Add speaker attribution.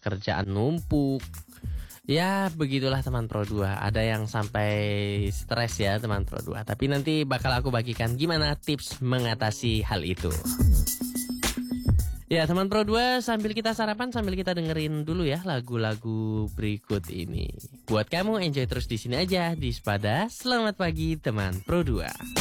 Speaker 1: kerjaan numpuk. Ya begitulah teman Pro 2. Ada yang sampai stres ya teman Pro 2. Tapi nanti bakal aku bagikan gimana tips mengatasi hal itu. Ya teman Pro 2, sambil kita sarapan, sambil kita dengerin dulu ya lagu-lagu berikut ini. Buat kamu enjoy terus di sini aja di Sepada. Selamat pagi teman Pro 2.